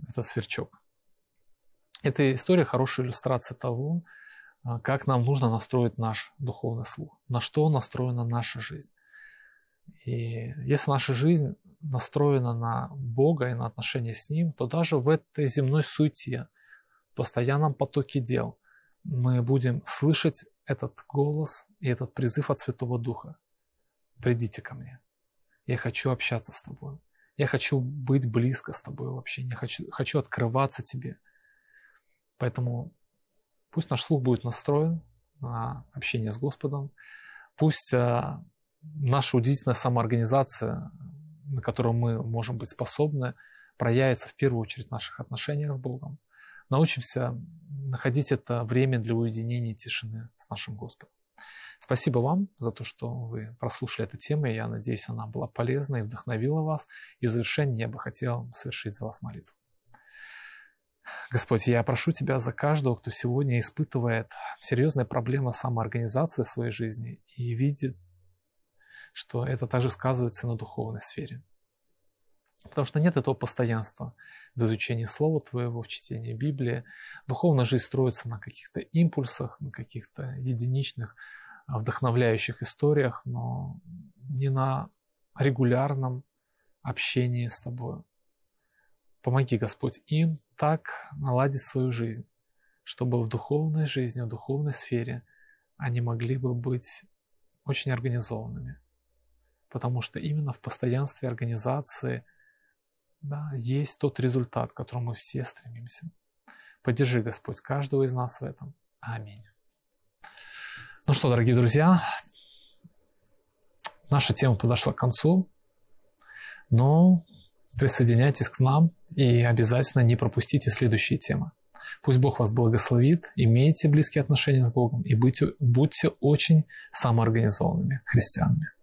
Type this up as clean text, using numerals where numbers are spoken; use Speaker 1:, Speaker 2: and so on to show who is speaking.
Speaker 1: этот сверчок. Эта история хорошая иллюстрация того, как нам нужно настроить наш духовный слух, на что настроена наша жизнь. И если наша жизнь настроена на Бога и на отношения с Ним, то даже в этой земной суете, в постоянном потоке дел, мы будем слышать этот голос и этот призыв от Святого Духа. «Придите ко мне. Я хочу общаться с тобой. Я хочу быть близко с тобой в общении. Я хочу открываться тебе». Поэтому пусть наш слух будет настроен на общение с Господом. Пусть наша удивительная самоорганизация, на которую мы можем быть способны, проявится в первую очередь в наших отношениях с Богом. Научимся находить это время для уединения и тишины с нашим Господом. Спасибо вам за то, что вы прослушали эту тему. Я надеюсь, она была полезна и вдохновила вас. И в завершение я бы хотел совершить за вас молитву. Господь, я прошу Тебя за каждого, кто сегодня испытывает серьезные проблемы самоорганизации в своей жизни и видит, что это также сказывается на духовной сфере. Потому что нет этого постоянства в изучении Слова Твоего, в чтении Библии. Духовная жизнь строится на каких-то импульсах, на каких-то единичных вдохновляющих историях, но не на регулярном общении с Тобой. Помоги, Господь, им так наладить свою жизнь, чтобы в духовной жизни, в духовной сфере они могли бы быть очень организованными. Потому что именно в постоянстве организации есть тот результат, к которому мы все стремимся. Поддержи, Господь, каждого из нас в этом. Аминь. Ну что, дорогие друзья, наша тема подошла к концу, но присоединяйтесь к нам и обязательно не пропустите следующие темы. Пусть Бог вас благословит, имейте близкие отношения с Богом и будьте очень самоорганизованными христианами.